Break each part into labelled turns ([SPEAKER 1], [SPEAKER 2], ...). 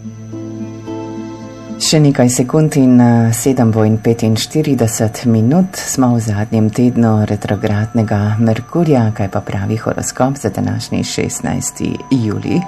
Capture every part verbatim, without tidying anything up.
[SPEAKER 1] Še nekaj sekund in sedem bo in petinštirideset minut, smo v zadnjem tednu retrogradnega Merkurja, kaj pa pravi horoskop za današnji šestnajsti julij.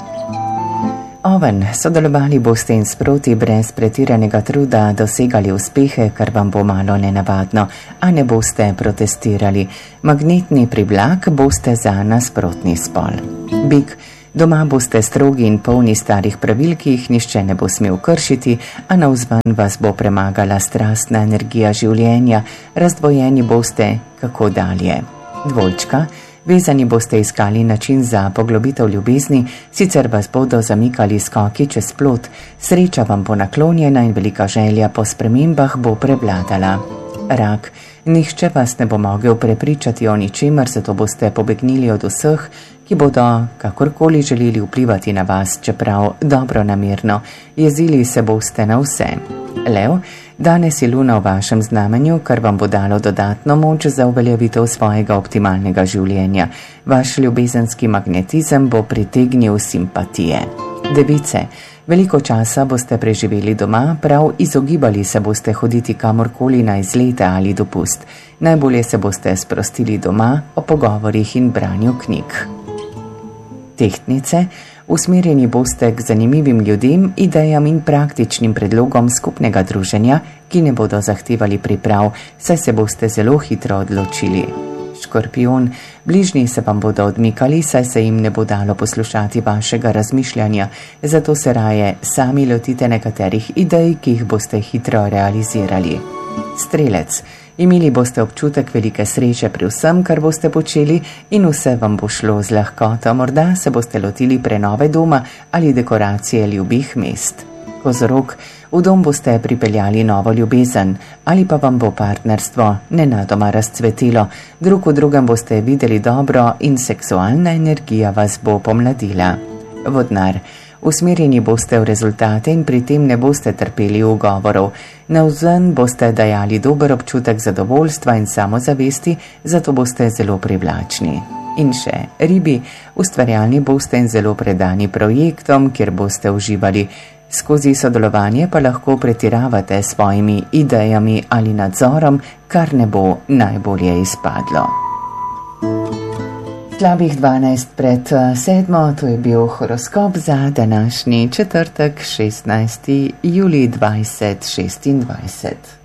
[SPEAKER 1] Oven, sodelovali boste in sproti brez pretiranega truda dosegali uspehe, kar vam bo malo nenavadno, a ne boste protestirali. Magnetni privlak boste za nasprotni spol. Bik, doma boste strogi in polni starih pravil, ki jih nišče ne bo smel kršiti, a navzven vas bo premagala strastna energija življenja, razdvojeni boste, kako dalje. Dvojčka, vezani boste iskali način za poglobitev ljubezni, sicer vas bodo zamikali skoki čez plot, sreča vam bo naklonjena in velika želja po spremembah bo prevladala. Rak, nihče vas ne bo mogel prepričati o ničemer, zato boste pobegnili od vseh, ki bodo kakorkoli želeli vplivati na vas, čeprav dobronamerno, jezili se boste na vse. Lev, danes je luna v vašem znamenju, kar vam bo dalo dodatno moč za uveljavitev svojega optimalnega življenja. Vaš ljubezenski magnetizem bo pritegnil simpatije. Device, veliko časa boste preživeli doma, prav izogibali se boste hoditi kamorkoli na izlete ali dopust. Najbolje se boste sprostili doma o pogovorih in branju knjig. Tehtnice, usmerjeni boste k zanimivim ljudem, idejam in praktičnim predlogom skupnega druženja, ki ne bodo zahtevali priprav, saj se boste zelo hitro odločili. Škorpion, bližnji se vam bodo odmikali, saj se jim ne bo dalo poslušati vašega razmišljanja, zato se raje sami lotite nekaterih idej, ki jih boste hitro realizirali. Strelec, imeli boste občutek velike sreče pri vsem, kar boste počeli, in vse vam bo šlo z lahkoto, morda se boste lotili prenove doma ali dekoracije ljubih mest. Kozorog, v dom boste pripeljali novo ljubezen, ali pa vam bo partnerstvo nenadoma razcvetilo, drug v drugem boste videli dobro in seksualna energija vas bo pomladila. Vodnar, usmerjeni boste v rezultate in pri tem ne boste trpeli ugovorov. Navzven boste dajali dober občutek zadovoljstva in samozavesti, zato boste zelo privlačni. In še ribi, ustvarjalni boste in zelo predani projektom, kjer boste uživali. Skozi sodelovanje pa lahko pretiravate s svojimi idejami ali nadzorom, kar ne bo najbolje izpadlo. Slabih dvanajst pred sedmo, to je bil horoskop za današnji četrtek, šestnajsti julij dvajset šestindvajset.